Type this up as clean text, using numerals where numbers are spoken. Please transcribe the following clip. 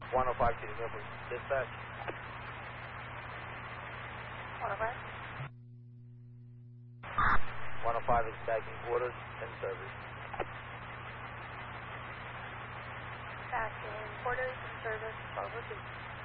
105 to the Milford dispatch. 105. 105 is bagging orders and service. Back in quarters and service 1202.